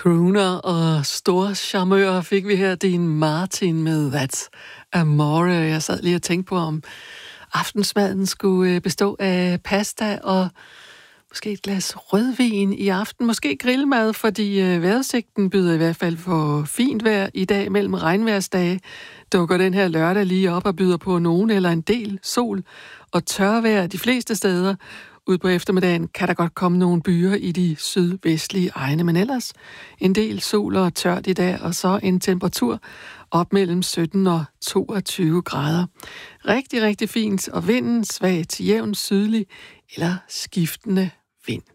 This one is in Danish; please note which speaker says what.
Speaker 1: Crooner og store charmører fik vi her. Dean Martin med That's Amore. Jeg sad lige og tænkte på, om aftensmaden skulle bestå af pasta og måske et glas rødvin i aften. Måske grillmad, fordi vejrudsigten byder i hvert fald for fint vejr i dag mellem regnværsdage. Dukker den her lørdag lige op og byder på nogen eller en del sol og tørvejr de fleste steder. Ud på eftermiddagen kan der godt komme nogle byer i de sydvestlige egne, men ellers en del sol og tørt i dag, og så en temperatur op mellem 17 og 22 grader. Rigtig, rigtig fint, og vinden svag til jævn sydlig eller skiftende vind.